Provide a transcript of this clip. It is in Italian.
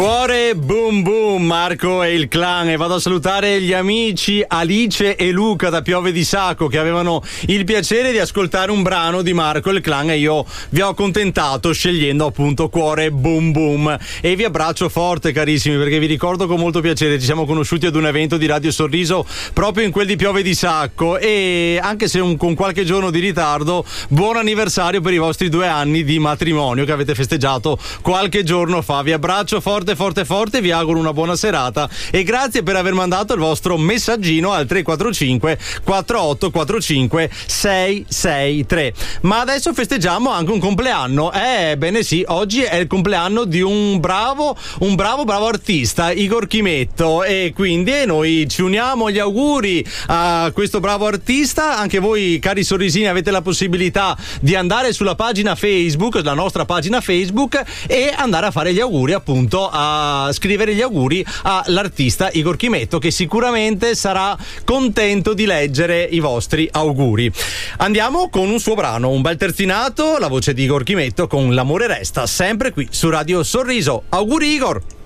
Cuore boom boom, Marco e il clan, e vado a salutare gli amici Alice e Luca da Piove di Sacco che avevano il piacere di ascoltare un brano di Marco e il clan, e io vi ho accontentato scegliendo appunto Cuore boom boom, e vi abbraccio forte carissimi, perché vi ricordo con molto piacere, ci siamo conosciuti ad un evento di Radio Sorriso proprio in quel di Piove di Sacco, e anche se con qualche giorno di ritardo, buon anniversario per i vostri 2 anni di matrimonio che avete festeggiato qualche giorno fa. Vi abbraccio forte, vi auguro una buona serata e grazie per aver mandato il vostro messaggino al 345 4845 663. Ma adesso festeggiamo anche un compleanno. Bene sì, oggi è il compleanno di un bravo artista, Igor Chimetto, e quindi noi ci uniamo agli auguri a questo bravo artista. Anche voi cari sorrisini avete la possibilità di andare sulla pagina Facebook, la nostra pagina Facebook, e andare a fare gli auguri, appunto a scrivere gli auguri all'artista Igor Chimetto, che sicuramente sarà contento di leggere i vostri auguri. Andiamo con un suo brano, un bel terzinato, la voce di Igor Chimetto con L'amore resta, sempre qui su Radio Sorriso. Auguri Igor!